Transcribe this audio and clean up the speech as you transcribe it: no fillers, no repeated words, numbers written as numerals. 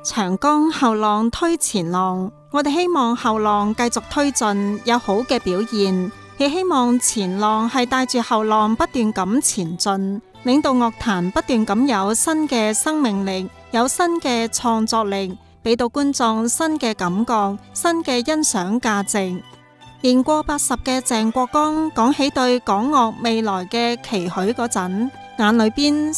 長江後浪推前浪，我哋希望後浪繼續推進，有好嘅表現，亦希望前浪係帶住後浪不斷咁前進，令到樂壇不斷咁有新嘅生命力，有新嘅創作力，俾到觀眾新嘅感覺，新嘅欣賞價值。年過80嘅鄭國江講起對港樂未來嘅期許嗰陣，眼裏邊